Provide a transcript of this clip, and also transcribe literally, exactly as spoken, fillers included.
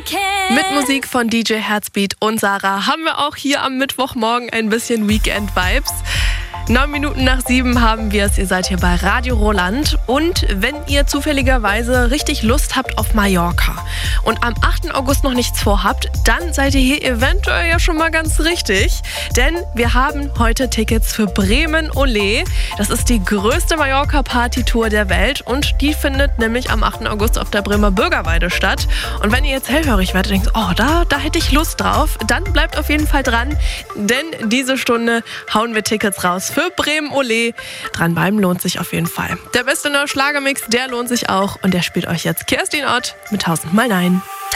Mit Musik von D J Herzbeat und Sarah haben wir auch hier am Mittwochmorgen ein bisschen Weekend-Vibes. Neun Minuten nach sieben haben wir es. Ihr seid hier bei Radio Roland. Und wenn ihr zufälligerweise richtig Lust habt auf Mallorca und am achten August noch nichts vorhabt, dann seid ihr hier eventuell ja schon mal ganz richtig. Denn wir haben heute Tickets für Bremen Olé. Das ist die größte Mallorca-Party-Tour der Welt und die findet nämlich am achten August auf der Bremer Bürgerweide statt. Und wenn ihr jetzt hellhörig werdet und denkt, oh, da, da hätte ich Lust drauf, dann bleibt auf jeden Fall dran, denn diese Stunde hauen wir Tickets raus für Bremen Olé. Dranbleiben lohnt sich auf jeden Fall. Der beste neue Schlagermix, der lohnt sich auch und der spielt euch jetzt Kerstin Ott mit tausend Mal Nein.